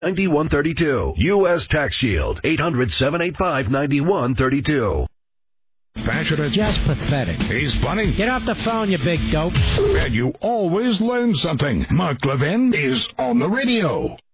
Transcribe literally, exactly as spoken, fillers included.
ninety-one thirty-two. U S Tax Shield, eight hundred, seven eight five, nine one three two. Passionate. Just pathetic. He's funny. Get off the phone, you big dope. And you always learn something. Mark Levin is on the radio.